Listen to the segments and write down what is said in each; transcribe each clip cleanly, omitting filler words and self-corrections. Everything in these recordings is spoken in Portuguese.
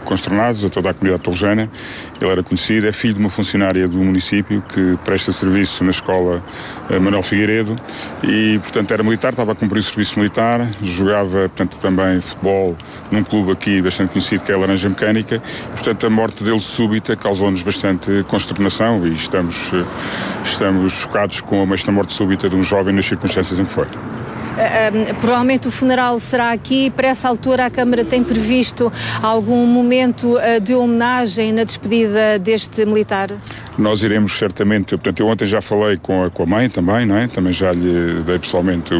consternados, a toda a comunidade torrejana. Ele era conhecido, é filho de uma funcionária do município que presta serviço na escola Manuel Figueiredo e, portanto, era militar, estava a cumprir o serviço militar, jogava, portanto, também futebol num clube aqui bastante conhecido que é a Laranja Mecânica e, portanto, a morte dele súbita causou-nos bastante consternação e estamos chocados com esta morte súbita de um jovem nas circunstâncias em que foi. Provavelmente o funeral será aqui. Para essa altura a Câmara tem previsto algum momento de homenagem na despedida deste militar? Nós iremos certamente, portanto, eu ontem já falei com a mãe também, não é? Também já lhe dei pessoalmente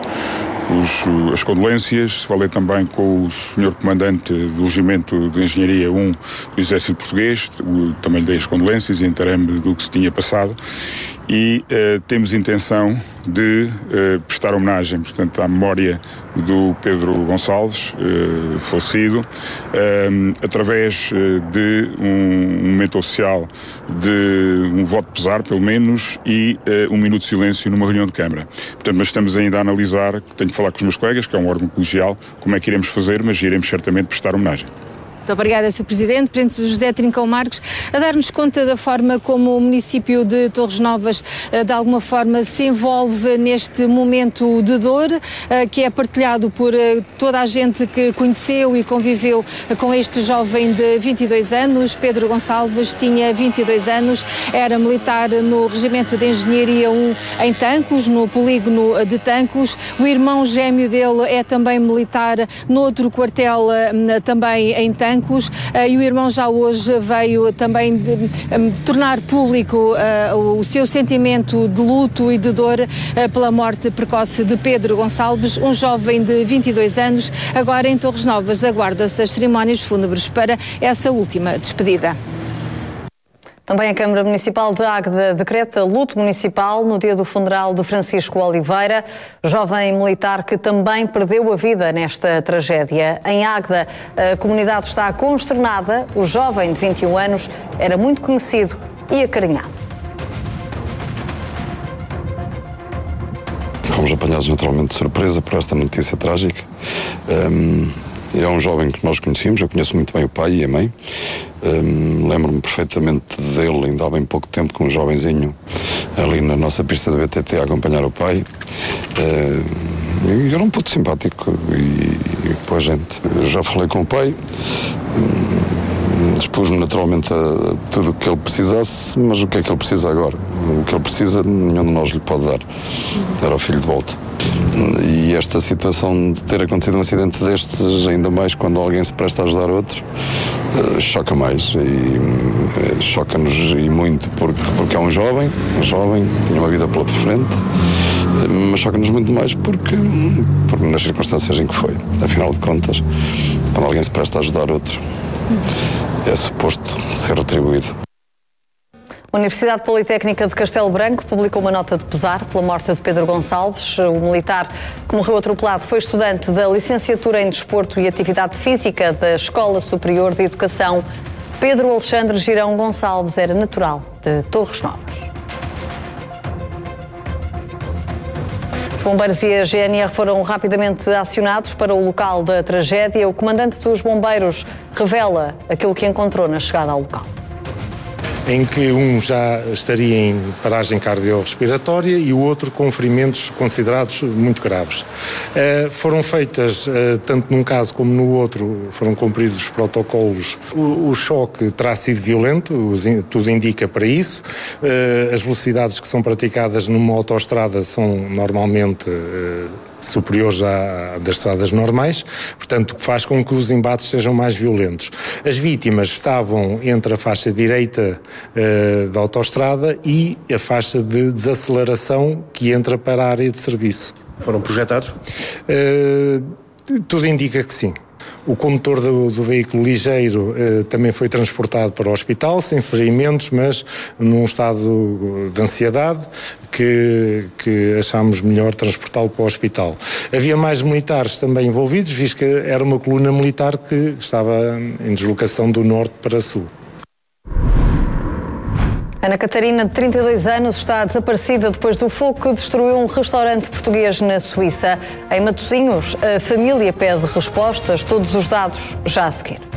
as condolências, falei também com o Sr. Comandante do Regimento de Engenharia 1 do Exército Português, também lhe dei as condolências e inteirei-me do que se tinha passado e temos intenção de prestar homenagem, portanto, à memória do Pedro Gonçalves, falecido, através de um momento oficial de um voto de pesar, pelo menos, e um minuto de silêncio numa reunião de Câmara. Portanto, mas estamos ainda a analisar, tenho que falar com os meus colegas, que é um órgão colegial, como é que iremos fazer, mas iremos certamente prestar homenagem. Muito obrigada, Sr. Presidente. Presidente José Trincão Marques, a dar-nos conta da forma como o município de Torres Novas, de alguma forma, se envolve neste momento de dor, que é partilhado por toda a gente que conheceu e conviveu com este jovem de 22 anos. Pedro Gonçalves tinha 22 anos, era militar no Regimento de Engenharia 1 em Tancos, no polígono de Tancos. O irmão gêmeo dele é também militar no outro quartel, também em Tancos. E o irmão já hoje veio também tornar público o seu sentimento de luto e de dor pela morte precoce de Pedro Gonçalves, um jovem de 22 anos. Agora em Torres Novas aguarda-se as cerimónias fúnebres para essa última despedida. Também a Câmara Municipal de Águeda decreta luto municipal no dia do funeral de Francisco Oliveira, jovem militar que também perdeu a vida nesta tragédia. Em Águeda, a comunidade está consternada. O jovem de 21 anos era muito conhecido e acarinhado. Fomos apanhados naturalmente de surpresa por esta notícia trágica. É um jovem que nós conhecemos, eu conheço muito bem o pai e a mãe. Lembro-me perfeitamente dele, ainda há bem pouco tempo, com um jovenzinho ali na nossa pista de BTT a acompanhar o pai. Era um puto simpático e boa gente. Eu já falei com o pai, expus-me naturalmente a tudo o que ele precisasse, mas o que é que ele precisa agora? O que ele precisa, nenhum de nós lhe pode dar. Era o filho de volta. E esta situação de ter acontecido um acidente destes, ainda mais quando alguém se presta a ajudar outro, choca mais e choca-nos e muito porque é um jovem, tinha uma vida pela frente, mas choca-nos muito mais porque nas circunstâncias em que foi. Afinal de contas, quando alguém se presta a ajudar outro, é suposto ser retribuído. A Universidade Politécnica de Castelo Branco publicou uma nota de pesar pela morte de Pedro Gonçalves. O militar que morreu atropelado foi estudante da Licenciatura em Desporto e Atividade Física da Escola Superior de Educação. Pedro Alexandre Girão Gonçalves era natural de Torres Novas. Os bombeiros e a GNR foram rapidamente acionados para o local da tragédia. O comandante dos bombeiros revela aquilo que encontrou na chegada ao local. Em que um já estaria em paragem cardiorrespiratória e o outro com ferimentos considerados muito graves. Foram feitas, tanto num caso como no outro, foram cumpridos os protocolos. O choque terá sido violento, tudo indica para isso. As velocidades que são praticadas numa autoestrada são normalmente superiores das estradas normais, portanto, o que faz com que os embates sejam mais violentos. As vítimas estavam entre a faixa direita da autoestrada e a faixa de desaceleração que entra para a área de serviço. Foram projetados? Tudo indica que sim. O condutor do veículo ligeiro também foi transportado para o hospital, sem ferimentos, mas num estado de ansiedade que achámos melhor transportá-lo para o hospital. Havia mais militares também envolvidos, visto que era uma coluna militar que estava em deslocação do norte para sul. Ana Catarina, de 32 anos, está desaparecida depois do fogo que destruiu um restaurante português na Suíça. Em Matosinhos, a família pede respostas, todos os dados já a seguir.